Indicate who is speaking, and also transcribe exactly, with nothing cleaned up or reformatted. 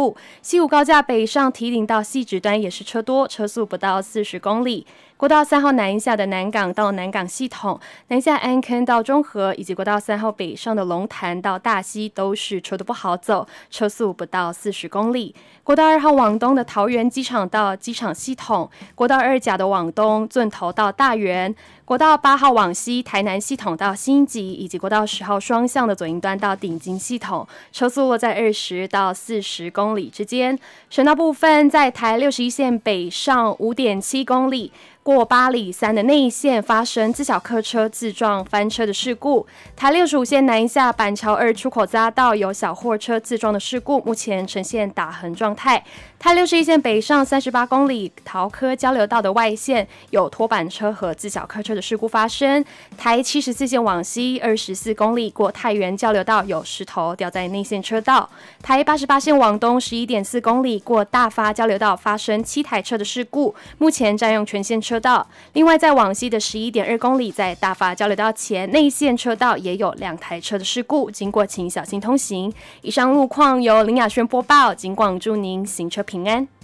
Speaker 1: 故。西武高架北上提顶到汐止端也是车多，车速不到四十公里。国道三号南下的南港到南港系统，南下安坑到中和，以及国道三号北上的龙潭到大溪都是车都不好走，车速不到四十公里。国道二号往东的桃园机场到机场系统，国道二甲的往东圳头到大园，国道八号往西台南系统到新集，以及国道十号双向的左营端到顶金系统，车速落在二十到四十公里之间。省道部分，在台六十一线北上五点七公里。过八里三的内线发生自小客车自撞翻车的事故，台六十五线南下板桥二出口匝道有小货车自撞的事故，目前呈现打横状态。台六十一线北上三十八公里桃科交流道的外线有拖板车和自小客车的事故发生。台七十四线往西二十四公里过太原交流道有石头掉在内线车道。台八十八线往东十一点四公里过大发交流道发生七台车的事故，目前占用全线车道。另外在往西的十一点二公里在大发交流道前内线车道也有两台车的事故，经过请小心通行。以上路况由林雅轩播报，警广祝您行车平安。